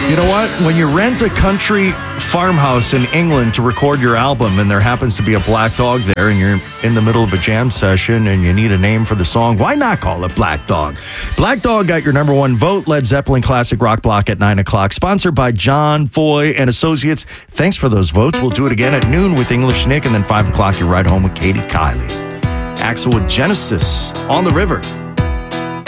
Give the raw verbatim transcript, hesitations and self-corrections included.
You know what? When you rent a country farmhouse in England to record your album and there happens to be a black dog there and you're in the middle of a jam session and you need a name for the song, why not call it Black Dog? Black Dog got your number one vote. Led Zeppelin Classic Rock Block at nine o'clock. Sponsored by John Foy and Associates. Thanks for those votes. We'll do it again at noon with English Nick, and then five o'clock, you ride home with Katie Kiley. Axel with Genesis on the River.